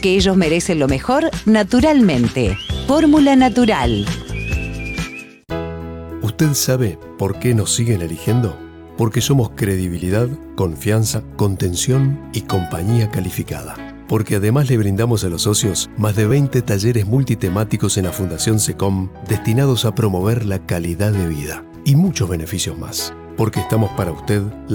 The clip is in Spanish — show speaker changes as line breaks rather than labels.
porque ellos merecen lo mejor naturalmente. Fórmula Natural.
¿Usted sabe por qué nos siguen eligiendo? Porque somos credibilidad, confianza, contención y compañía calificada. Porque además le brindamos a los socios más de 20 talleres multitemáticos en la Fundación SECOM destinados a promover la calidad de vida y muchos beneficios más. Porque estamos para usted